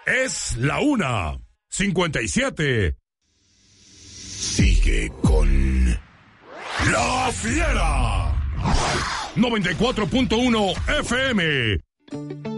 Es la 1:57. Sigue con La Fiera 94.1 FM.